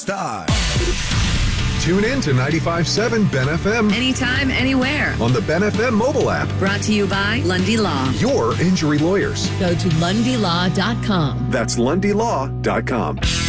Star. Tune in to 95.7 Ben FM. Anytime, anywhere. On the Ben FM mobile app. Brought to you by Lundy Law. Your injury lawyers. Go to LundyLaw.com. That's LundyLaw.com.